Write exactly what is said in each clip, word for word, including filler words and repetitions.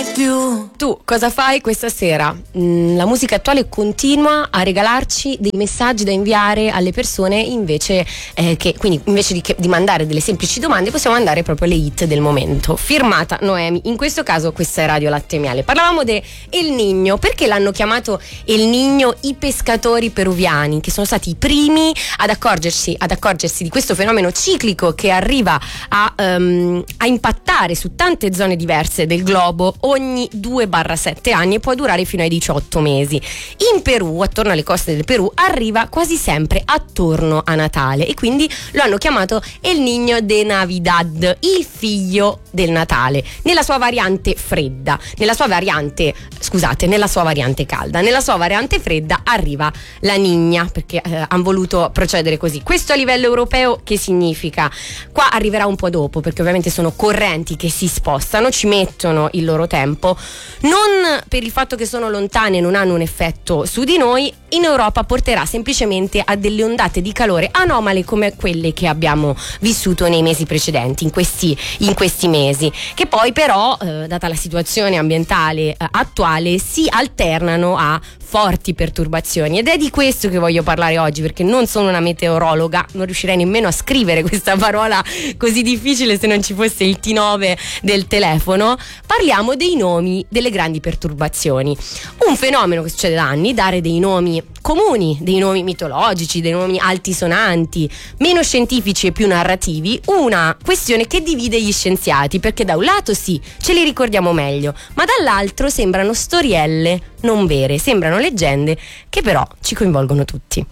Tu cosa fai questa sera? Mm, la musica attuale continua a regalarci dei messaggi da inviare alle persone, invece eh, che quindi invece di, che, di mandare delle semplici domande possiamo mandare proprio le hit del momento. Firmata Noemi. In questo caso questa è Radio Latte e Miele. Parlavamo di El Niño. Perché l'hanno chiamato El Niño i pescatori peruviani, che sono stati i primi ad accorgersi, ad accorgersi di questo fenomeno ciclico che arriva a, um, a impattare su tante zone diverse del globo ogni due sette anni e può durare fino ai diciotto mesi. In Perù, attorno alle coste del Perù, arriva quasi sempre attorno a Natale e quindi lo hanno chiamato El Niño de Navidad, il figlio del Natale, nella sua variante fredda, nella sua variante, scusate, nella sua variante calda, nella sua variante fredda arriva la Niña, perché eh, hanno voluto procedere così. Questo a livello europeo che significa? Qua arriverà un po' dopo, perché ovviamente sono correnti che si spostano, ci mettono il loro tempo, non per il fatto che sono lontane e non hanno un effetto su di noi. In Europa porterà semplicemente a delle ondate di calore anomale come quelle che abbiamo vissuto nei mesi precedenti, in questi, in questi mesi, che poi però, eh, data la situazione ambientale eh, attuale, si alternano a forti perturbazioni, ed è di questo che voglio parlare oggi, perché non sono una meteorologa, non riuscirei nemmeno a scrivere questa parola così difficile se non ci fosse il T nove del telefono. Parliamo dei nomi delle grandi perturbazioni, un fenomeno che succede da anni, dare dei nomi comuni, dei nomi mitologici, dei nomi altisonanti, meno scientifici e più narrativi, una questione che divide gli scienziati, perché da un lato sì, ce li ricordiamo meglio, ma dall'altro sembrano storielle non vere, sembrano leggende che però ci coinvolgono tutti.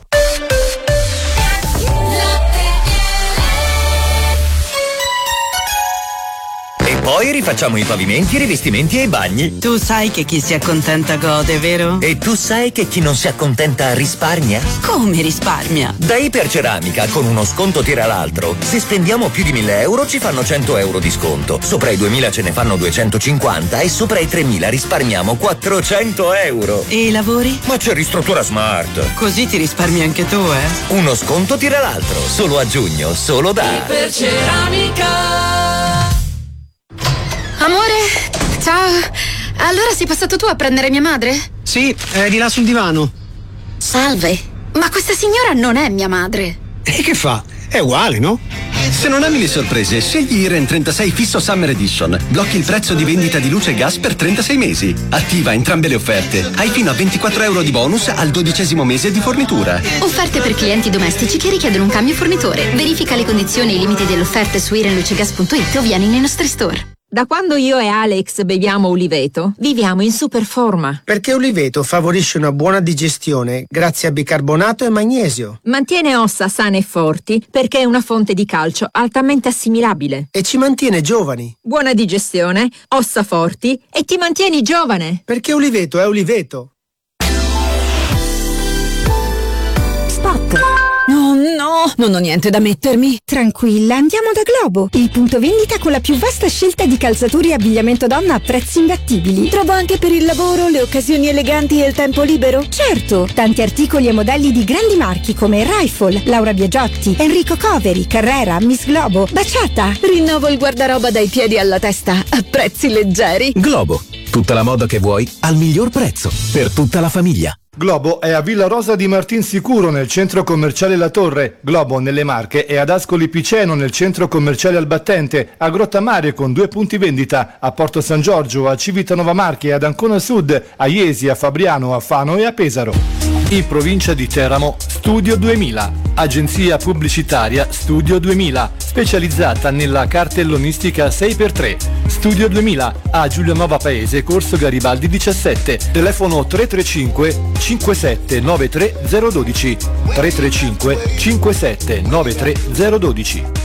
Poi rifacciamo i pavimenti, i rivestimenti e i bagni. Tu sai che chi si accontenta gode, vero? E tu sai che chi non si accontenta risparmia? Come risparmia? Da Iperceramica, con uno sconto tira l'altro. Se spendiamo più di mille euro ci fanno cento euro di sconto. Sopra i duemila ce ne fanno duecentocinquanta e sopra i tremila risparmiamo quattrocento euro. E i lavori? Ma c'è Ristruttura Smart. Così ti risparmi anche tu, eh? Uno sconto tira l'altro. Solo a giugno, solo da Iperceramica. Amore, ciao. Allora sei passato tu a prendere mia madre? Sì, è di là sul divano. Salve, ma questa signora non è mia madre. E che fa? È uguale, no? Se non ami le sorprese, scegli Iren trentasei Fisso Summer Edition. Blocchi il prezzo di vendita di luce e gas per trentasei mesi. Attiva entrambe le offerte. Hai fino a ventiquattro euro di bonus al dodicesimo mese di fornitura. Offerte per clienti domestici che richiedono un cambio fornitore. Verifica le condizioni e i limiti delle offerte su irenlucegas punto it o vieni nei nostri store. Da quando io e Alex beviamo Uliveto, viviamo in super forma. Perché Uliveto favorisce una buona digestione grazie a bicarbonato e magnesio. Mantiene ossa sane e forti perché è una fonte di calcio altamente assimilabile. E ci mantiene giovani. Buona digestione, ossa forti e ti mantieni giovane. Perché Uliveto è Uliveto. Spot. No, no, non ho niente da mettermi. Tranquilla, andiamo da Globo, il punto vendita con la più vasta scelta di calzature e abbigliamento donna a prezzi imbattibili. Trovo anche per il lavoro, le occasioni eleganti e il tempo libero? Certo, tanti articoli e modelli di grandi marchi come Rifle, Laura Biagiotti, Enrico Coveri, Carrera, Miss Globo, Baciata. Rinnovo il guardaroba dai piedi alla testa a prezzi leggeri. Globo, tutta la moda che vuoi al miglior prezzo per tutta la famiglia. Globo è a Villa Rosa di Martinsicuro nel centro commerciale La Torre. Globo nelle Marche è ad Ascoli Piceno nel centro commerciale Albattente, a Grottammare con due punti vendita, a Porto San Giorgio, a Civitanova Marche, ad Ancona Sud, a Iesi, a Fabriano, a Fano e a Pesaro. In provincia di Teramo, Studio duemila, agenzia pubblicitaria Studio duemila, specializzata nella cartellonistica sei per tre. Studio duemila a Giulianova Paese, Corso Garibaldi diciassette, telefono tre tre cinque cinque sette nove tre zero uno due tre tre cinque cinque sette nove tre zero uno due.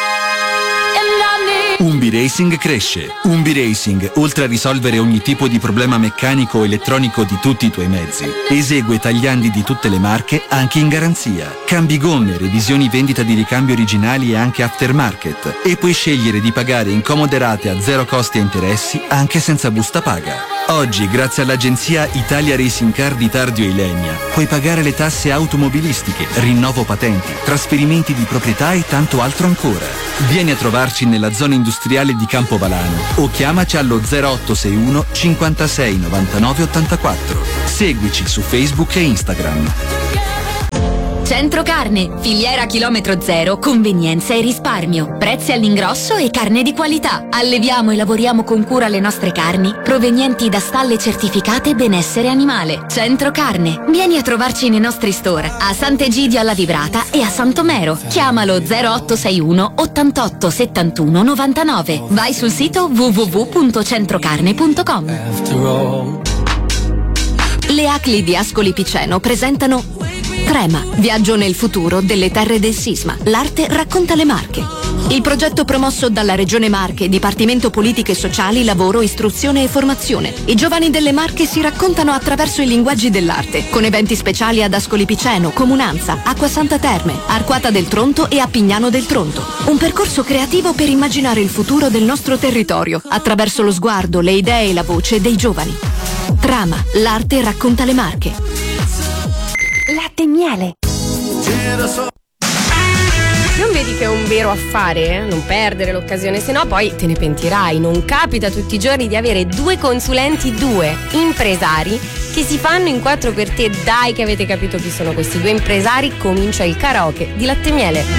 Umbi Racing cresce. Umbi Racing, oltre a risolvere ogni tipo di problema meccanico o elettronico di tutti i tuoi mezzi, esegue tagliandi di tutte le marche anche in garanzia. Cambi gomme, revisioni, vendita di ricambi originali e anche aftermarket. E puoi scegliere di pagare in comode rate a zero costi e interessi anche senza busta paga. Oggi, grazie all'agenzia Italia Racing Car di Tardio e Ilenia, puoi pagare le tasse automobilistiche, rinnovo patenti, trasferimenti di proprietà e tanto altro ancora. Vieni a trovarci nella zona industriale di Campovalano o chiamaci allo zero otto sei uno cinquantasei novantanove ottantaquattro. Seguici su Facebook e Instagram. Centro Carne, filiera chilometro zero, convenienza e risparmio, prezzi all'ingrosso e carne di qualità. Alleviamo e lavoriamo con cura le nostre carni, provenienti da stalle certificate benessere animale. Centro Carne, vieni a trovarci nei nostri store, a Sant'Egidio alla Vibrata e a Santomero. Chiamalo zero otto sei uno ottantotto settantuno novantanove. Vai sul sito w w w punto centrocarne punto com. Le A C L I di Ascoli Piceno presentano Trema, viaggio nel futuro delle terre del sisma. L'arte racconta le Marche. Il progetto promosso dalla Regione Marche, Dipartimento Politiche Sociali, Lavoro, Istruzione e Formazione. I giovani delle Marche si raccontano attraverso i linguaggi dell'arte, con eventi speciali ad Ascoli Piceno, Comunanza, Acqua Santa Terme, Arquata del Tronto e a Pignano del Tronto. Un percorso creativo per immaginare il futuro del nostro territorio, attraverso lo sguardo, le idee e la voce dei giovani. Trama, l'arte racconta le Marche. Latte e miele. Non vedi che è un vero affare? Non perdere l'occasione, se no poi te ne pentirai. Non capita tutti i giorni di avere due consulenti, due impresari che si fanno in quattro per te. Dai che avete capito chi sono questi due impresari, comincia il karaoke di Latte e Miele.